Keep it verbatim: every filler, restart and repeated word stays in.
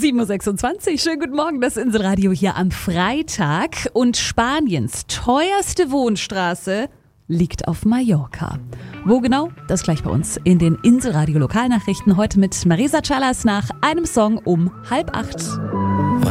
sieben Uhr sechsundzwanzig. Schönen guten Morgen, das Inselradio hier am Freitag. Und Spaniens teuerste Wohnstraße liegt auf Mallorca. Wo genau? Das gleich bei uns in den Inselradio Lokalnachrichten. Heute mit Marisa Chalas nach einem Song um halb acht.